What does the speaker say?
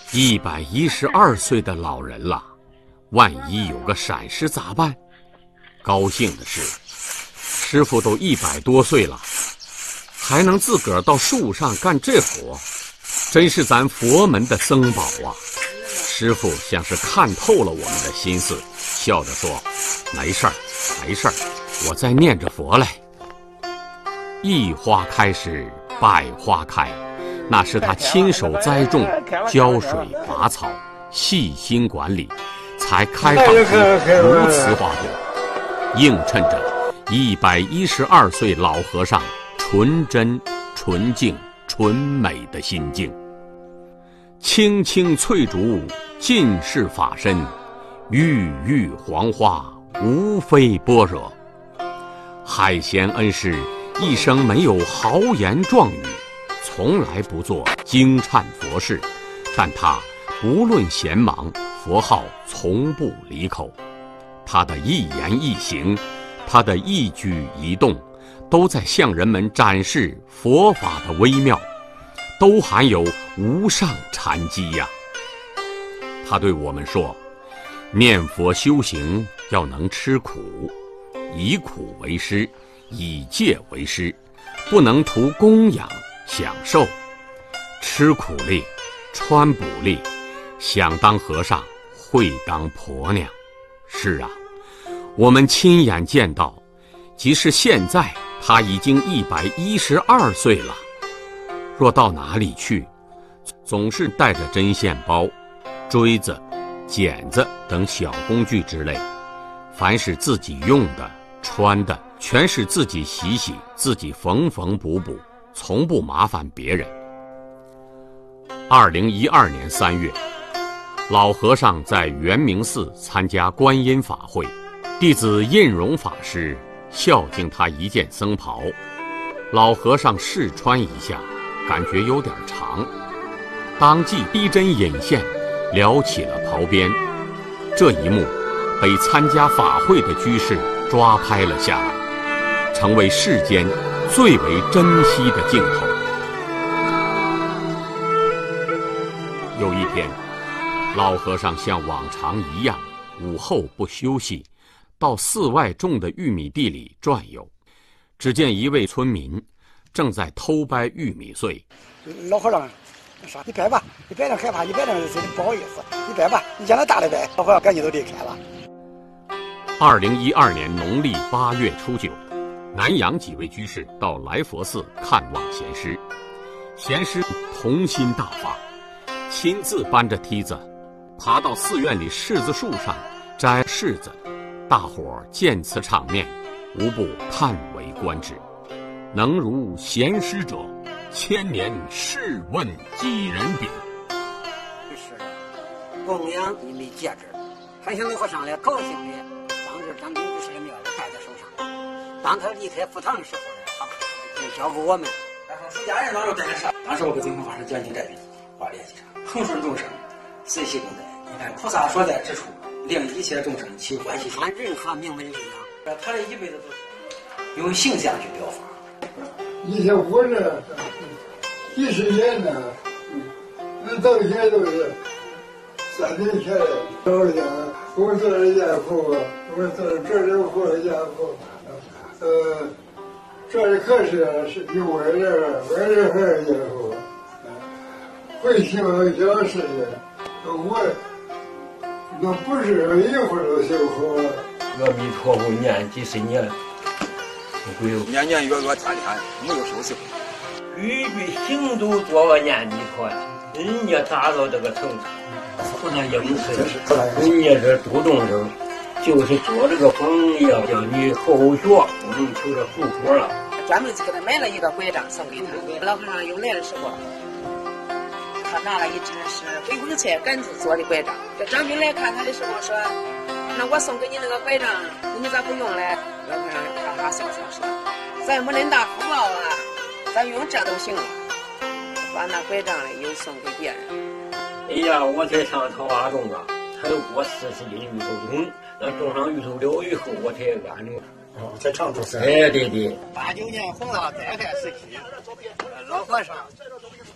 112岁的老人了，万一有个闪失咋办？高兴的是，师傅都100多岁了，还能自个儿到树上干这活，真是咱佛门的僧宝啊！师傅像是看透了我们的心思，笑着说：“没事儿，没事儿，我在念着佛嘞。”一花开时百花开，那是他亲手栽种、浇水、拔草、细心管理，才开放出如此花朵，映衬着112岁老和尚纯真、纯净、纯美的心境。青青翠竹尽是法身，郁郁黄花无非般若。海贤恩师一生没有豪言壮语，从来不做惊颤佛事，但他不论闲忙，佛号从不离口。他的一言一行，他的一举一动，都在向人们展示佛法的微妙，都含有无上禅机呀。他对我们说，念佛修行要能吃苦，以苦为师，以戒为师，不能图供养享受，吃苦力，穿补力，想当和尚会当婆娘。是啊，我们亲眼见到，即使现在他已经112岁了，若到哪里去，总是带着针线包、锥子、剪子等小工具之类，凡是自己用的、穿的，全是自己洗洗，自己缝缝补补，从不麻烦别人。2012年3月，老和尚在圆明寺参加观音法会，弟子印荣法师孝敬他一件僧袍，老和尚试穿一下，感觉有点长，当即逼针引线，撩起了袍边。这一幕被参加法会的居士抓拍了下来，成为世间最为珍惜的镜头。有一天，老和尚像往常一样，午后不休息，到寺外种的玉米地里转悠。只见一位村民正在偷掰玉米穗。 老和尚说：“你掰吧，你掰着害怕，你掰着不好意思，你掰吧，你让他大的掰。”老和尚赶紧都离开了。 2012年农历8月初9，南阳几位居士到来佛寺看望贤师，贤师童心大发，亲自搬着梯子爬到寺院里柿子树上摘柿子。大伙儿见此场面，无不叹为观止。能如贤师者，千年试问几人比？ 是供养你们戒指，还请老和尚来高兴的将这张明居士的庙戴在手上。当他离开佛堂的时候呢，就交给我们。 出家人当时带着啥？当时我给净空法师讲经这边画联系上，恒顺众生，随喜功德。你看菩萨所在之处，令一切众生起欢喜心。 按任何名门力量， 他这一辈子都是用形象去表法。 以前活着几十年呢，那到现在都是3年前找人家，我做人家苦，我做这人活人家苦，这里可是有外人还是也苦，会修小事的，我那不是一会儿都修好。 阿弥陀佛念几十年。 年年月月天天没有休息。 句句行都做个念弥陀，人家达到这个程度，不能应试，人家这主动人就是做这个榜样，叫你后学不能求这后果了。 专门给他买了一个拐杖送给他，老和尚又来的时候，他拿了一只是回光菜杆子做的拐杖。这张兵来看他的时候说：“那我送给你那个拐杖，你咋不用嘞？”老和尚哈哈笑笑说：“咱没恁大福报啊，咱用这都行了。”把那拐杖又送给别人。 哎呀，我才上桃花种啊，才有过40斤芋头种，那种上芋头了以后，我才安定。 在常州是。 哎，对对。 89年红了，再害时期，老和尚